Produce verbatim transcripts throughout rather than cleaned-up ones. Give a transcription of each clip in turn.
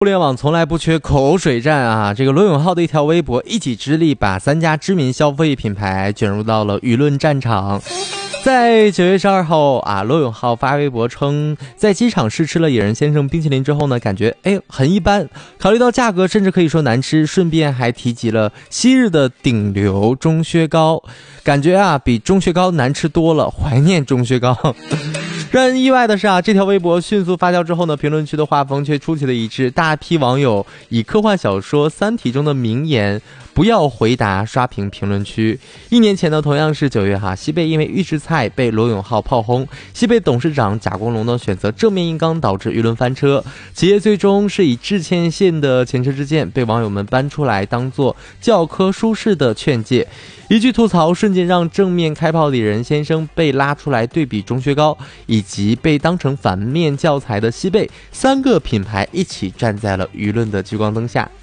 互联网从来不缺口水战啊！这个罗永浩的一条微博，一己之力把三家知名消费品牌卷入到了舆论战场。在九月十二号啊，罗永浩发微博称，在机场试吃了野人先生冰淇淋之后呢，感觉哎很一般，考虑到价格甚至可以说难吃，顺便还提及了昔日的顶流钟薛高，感觉啊比钟薛高难吃多了，怀念钟薛高。让人意外的是啊，这条微博迅速发酵之后呢，评论区的画风却出奇的一致，大批网友以科幻小说《三体》中的名言“不要回答”刷屏评论区。一年前呢，同样是九月哈，西贝因为预制菜被罗永浩炮轰，西贝董事长贾光龙呢选择正面硬刚，导致舆论翻车。企业最终是以致歉信的前车之鉴，被网友们搬出来当做教科书式的劝诫。一句吐槽瞬间让正面开炮的野人先生被拉出来对比钟薛高，以及被当成反面教材的西贝，三个品牌一起站在了舆论的聚光灯下。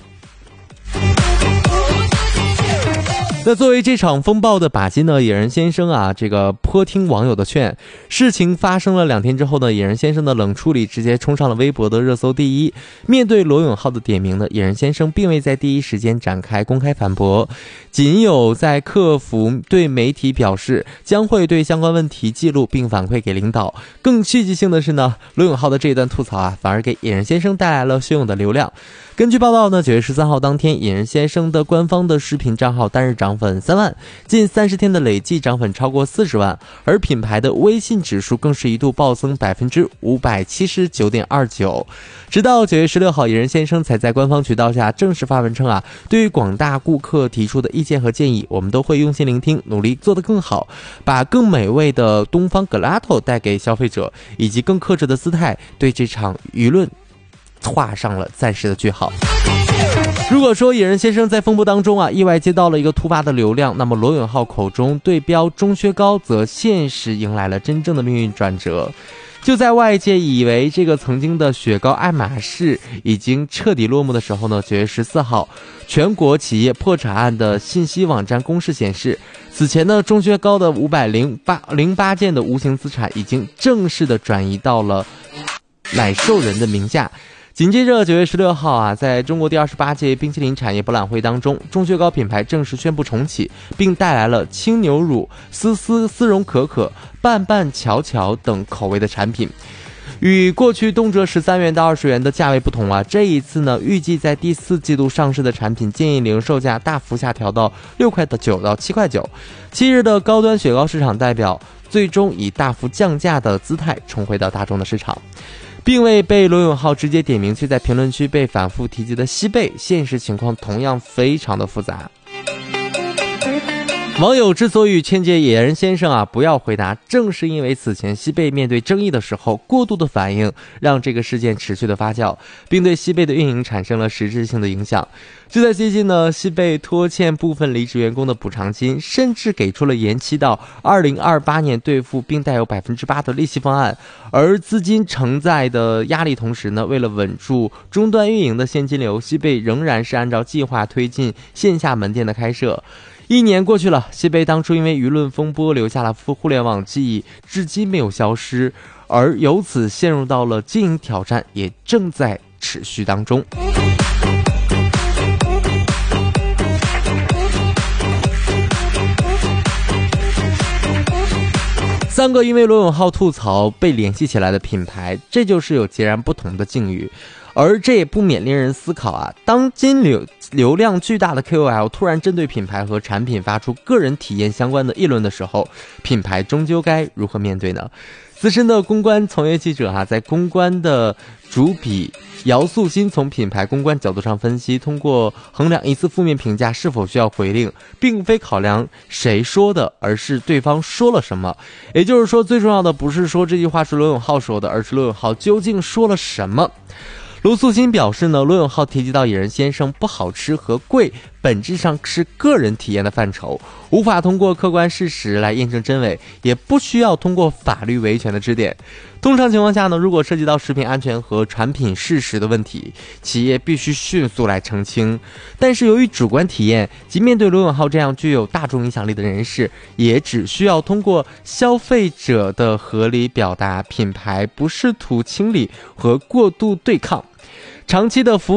那作为这场风暴的靶心呢，野人先生啊，这个颇听网友的劝。事情发生了两天之后呢，野人先生的冷处理直接冲上了微博的热搜第一。面对罗永浩的点名呢，野人先生并未在第一时间展开公开反驳，仅有在客服对媒体表示将会对相关问题记录并反馈给领导。更戏剧性的是呢，罗永浩的这一段吐槽啊，反而给野人先生带来了汹涌的流量。根据报道呢，九月十三号当天，野人先生的官方的视频账号单日涨粉三万，近三十天的累计涨粉超过四十万，而品牌的微信指数更是一度暴增百分之五百七十九点二九。直到九月十六号，野人先生才在官方渠道下正式发文称啊，对于广大顾客提出的意见和建议，我们都会用心聆听，努力做得更好，把更美味的东方格拉头带给消费者，以及更克制的姿态，对这场舆论画上了暂时的句号。如果说野人先生在风波当中啊意外接到了一个突发的流量，那么罗永浩口中对标钟薛高则现实迎来了真正的命运转折。就在外界以为这个曾经的雪糕爱马仕已经彻底落幕的时候呢，九月十四号，全国企业破产案的信息网站公示显示，此前呢钟薛高的五百零八件的无形资产已经正式的转移到了乃受人的名下。紧接着九月十六号啊，在中国第二十八届冰淇淋产业博览会当中，钟薛高品牌正式宣布重启，并带来了轻牛乳、丝丝丝绒可可、拌拌巧巧等口味的产品。与过去动辄十三元到二十元的价位不同啊，这一次呢，预计在第四季度上市的产品建议零售价大幅下调到六块九到七块九。七日的高端雪糕市场代表最终以大幅降价的姿态重回到大众的市场。并未被罗永浩直接点名，却在评论区被反复提及的西贝，现实情况同样非常的复杂。网友之所以劝诫野人先生啊不要回答，正是因为此前西贝面对争议的时候过度的反应，让这个事件持续的发酵，并对西贝的运营产生了实质性的影响。就在最近呢，西贝拖欠部分离职员工的补偿金，甚至给出了延期到二零二八年兑付并带有百分之八的利息方案。而资金承载的压力同时呢，为了稳住终端运营的现金流，西贝仍然是按照计划推进线下门店的开设。一年过去了，西贝当初因为舆论风波留下了互联网记忆，至今没有消失，而由此陷入到了经营挑战，也正在持续当中。三个因为罗永浩吐槽被联系起来的品牌，这就是有截然不同的境遇。而这也不免令人思考啊，当今流流量巨大的 K O L 突然针对品牌和产品发出个人体验相关的议论的时候，品牌终究该如何面对呢？资深的公关从业记者哈、啊，在公关的主笔姚素新从品牌公关角度上分析，通过衡量一次负面评价是否需要回应，并非考量谁说的，而是对方说了什么。也就是说，最重要的不是说这句话是罗永浩说的，而是罗永浩究竟说了什么。卢素新表示呢，罗永浩提及到野人先生不好吃和贵，本质上是个人体验的范畴，无法通过客观事实来验证真伪，也不需要通过法律维权的支点。通常情况下呢，如果涉及到食品安全和产品事实的问题，企业必须迅速来澄清。但是由于主观体验，即面对罗永浩这样具有大众影响力的人士，也只需要通过消费者的合理表达，品牌不试图清理和过度对抗。 长期的服